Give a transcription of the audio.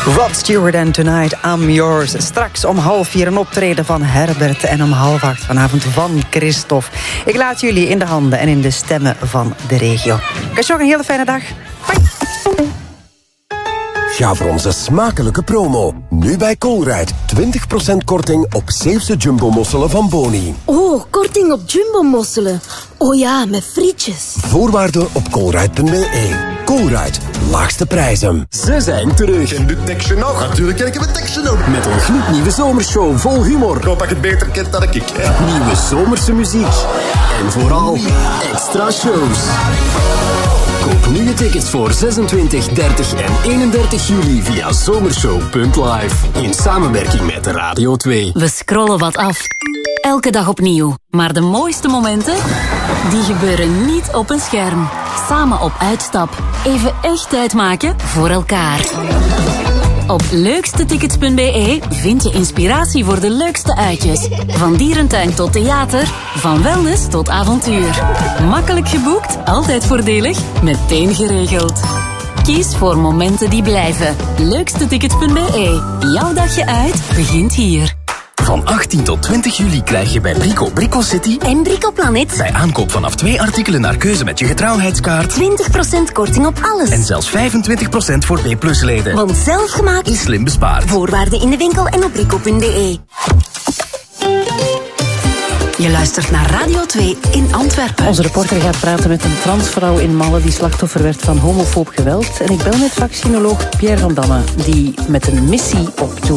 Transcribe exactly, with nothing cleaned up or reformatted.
Rod Stewart en Tonight I'm Yours. Straks om half vier een optreden van Herbert en om half acht vanavond van Christophe. Ik laat jullie in de handen en in de stemmen van de regio. Ik wens je nog een hele fijne dag. Bye. Ga voor onze smakelijke promo. Nu bij Colruyt. twintig procent korting op Zeeuwse jumbo-mosselen van Boni. Oh, korting op jumbo-mosselen. Oh ja, met frietjes. Voorwaarden op colruyt punt b e. Colruyt. Laagste prijzen. Ze zijn terug. Ken de tekstje nog? Natuurlijk ken ik het tekstje nog. Met een gloednieuwe zomershow vol humor. Ik hoop dat je het beter kent dan ik. Nieuwe zomerse muziek. En vooral extra shows. Koop nu je tickets voor zesentwintig, dertig en eenendertig juli via zomershow punt live. In samenwerking met Radio twee. We scrollen wat af. Elke dag opnieuw. Maar de mooiste momenten, die gebeuren niet op een scherm. Samen op uitstap. Even echt tijd maken voor elkaar. Op leukstetickets punt b e vind je inspiratie voor de leukste uitjes. Van dierentuin tot theater, van wellness tot avontuur. Makkelijk geboekt, altijd voordelig, meteen geregeld. Kies voor momenten die blijven. leukstetickets punt b e. Jouw dagje uit begint hier. Van achttien tot twintig juli krijg je bij Brico Brico City En Brico Planet. bij aankoop vanaf twee artikelen naar keuze met je getrouwheidskaart twintig procent korting op alles. en zelfs vijfentwintig procent voor B plus leden. Want zelfgemaakt Is slim bespaard. voorwaarden in de winkel en op brico punt b e. Je luistert naar Radio twee in Antwerpen. Onze reporter gaat praten met een transvrouw in Malle die slachtoffer werd van homofoob geweld. En ik bel met vaccinoloog Pierre van Damme, die met een missie op tour